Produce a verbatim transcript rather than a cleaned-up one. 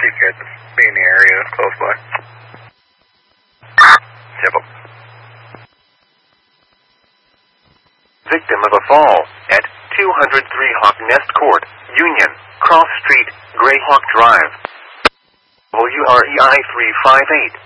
you could be in the area close by. Simple. Victim of a fall at two hundred three Hawk Nest Court, Union, Cross Street, Greyhawk Drive. W R E I three five eight.